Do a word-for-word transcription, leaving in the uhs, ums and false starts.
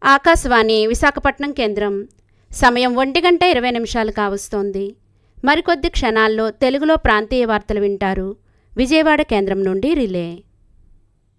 ఆకాశవాణి విశాఖపట్నం కేంద్రం. సమయం ఒంటి గంట ఇరవై నిమిషాలు కావస్తోంది. మరికొద్ది క్షణాల్లో తెలుగులో ప్రాంతీయ వార్తలు వింటారు. విజయవాడ కేంద్రం నుండి రిలే.